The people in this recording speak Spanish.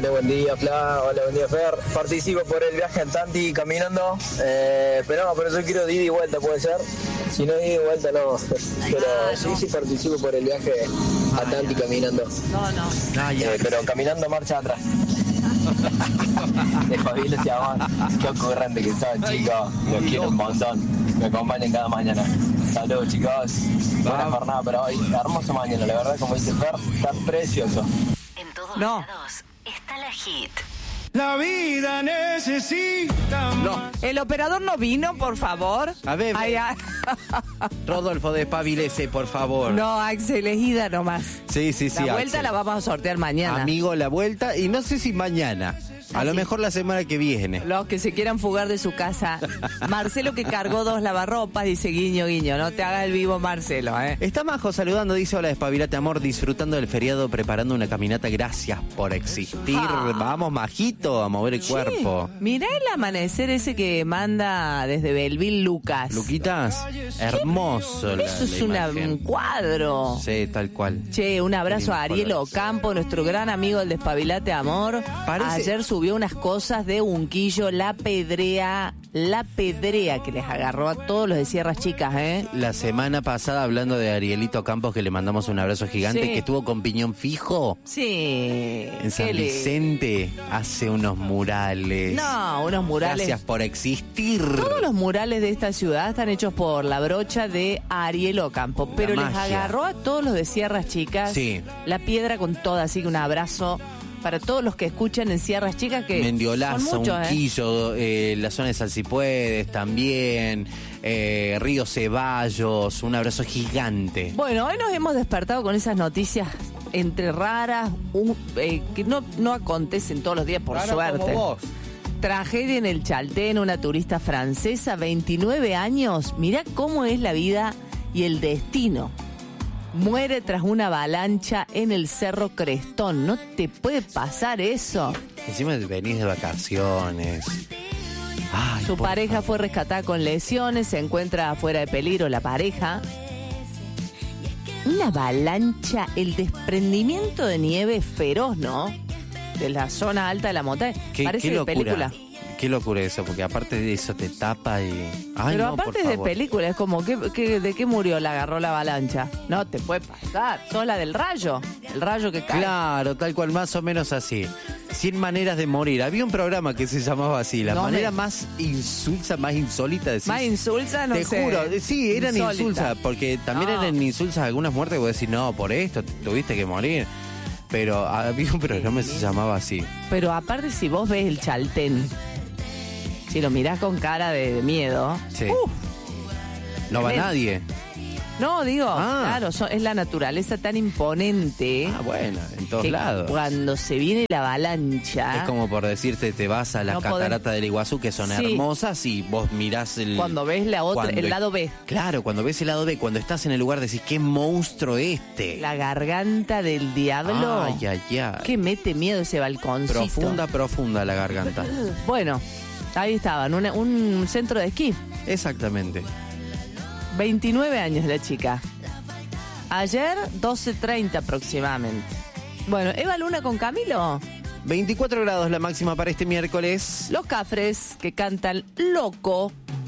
Hola, buen día, Fla. Hola, buen día, Fer. Participo por el viaje en Tanti caminando. Pero yo quiero de ida y vuelta, ¿puede ser? Si no es ida y vuelta, no. Pero sí participo por el viaje a Tanti caminando. No. Pero caminando marcha atrás. Despabilate, amor. Qué ocurrente que son, chicos. Los quiero un montón. Me acompañan cada mañana. Saludos, chicos. Buena jornada para hoy. Hermoso mañana, la verdad, como dice Fer, está precioso. En todos lados está la hit. La vida necesita más. El operador no vino, por favor. A ver, Ay. Rodolfo, despabilese, por favor. No, Axel, es ida nomás. Sí, La vuelta Axel. la vamos a sortear mañana. Amigo, la vuelta, y no sé si mañana. A lo mejor la semana que viene. Los que se quieran fugar de su casa. Marcelo, que cargó 2 lavarropas, dice guiño, guiño. No te hagas el vivo, Marcelo, Está Majo saludando, dice: hola, despabilate, amor, disfrutando del feriado, preparando una caminata, gracias por existir. Vamos, Majito, a mover el cuerpo. Mirá el amanecer ese que manda desde Belville Lucas. Luquitas, hermoso. Eso es un cuadro. Sí, tal cual. Che, un abrazo a Ariel Ocampo, nuestro gran amigo del Despabilate Amor. Ayer subió unas cosas de Unquillo, la pedrea que les agarró a todos los de Sierras Chicas, La semana pasada, hablando de Arielito Campos, que le mandamos un abrazo gigante, Sí. que estuvo con Piñón Fijo. Sí. En San Vicente hace unos murales. No, unos murales. Gracias por existir. Todos los murales de esta ciudad están hechos por la brocha de Ariel Ocampo, pero les magia. agarró a todos los de Sierras Chicas. Sí. La piedra con toda, así que un abrazo para todos los que escuchan en Sierras Chicas, que Mendiolaza, son muchos, Unquillo, la zona de Salsipuedes también, Río Ceballos, un abrazo gigante. Bueno, hoy nos hemos despertado con esas noticias entre raras, que no acontecen todos los días, por Raro suerte. como vos. Tragedia en el Chaltén, una turista francesa, 29 años. Mirá cómo es la vida y el destino. Muere tras una avalancha en el Cerro Crestón. No te puede pasar eso. Encima venís de vacaciones. Ay, Su por pareja favor. fue rescatada con lesiones, se encuentra fuera de peligro la pareja. Una avalancha, el desprendimiento de nieve feroz, ¿no? De la zona alta de la montaña. Parece qué de locura. película. Qué locura eso, porque aparte de eso te tapa y... Ay, Pero no, aparte por es de favor. película, es como, ¿de qué murió? La agarró la avalancha. No te puede pasar. Sos la del rayo. El rayo que cae. Claro, tal cual, más o menos así. 100 maneras de morir. Había un programa que se llamaba así, la No manera me- más insulsa, más insólita de decir. Más insulsa, no Te sé. juro, sí, eran Insólita. insulsas, porque también No. eran insulsas algunas muertes que vos decís, no, por esto tuviste que morir. Pero había un programa que se llamaba así. Pero aparte, si vos ves el Chaltén, si lo mirás con cara de miedo, Sí. No va tremendo. nadie. no, digo, Ah. claro, es la naturaleza tan imponente Ah, bueno, en todos que lados. cuando se viene la avalancha, Es como por decirte, te vas a las No podés- cataratas del Iguazú, que son Sí. hermosas, y vos mirás el... cuando ves la otra, cuando- el lado B, Claro, cuando ves el lado B, cuando estás en el lugar decís, qué monstruo este. la garganta del diablo, Ay, ay, ay. que mete miedo ese balconcito. Profunda la garganta. Bueno, ahí estaban, un centro de esquí. Exactamente. 29 años la chica. Ayer, 12:30 aproximadamente. Bueno, Eva Luna con Camilo. 24 grados la máxima para este miércoles. Los Cafres, que cantan Loco.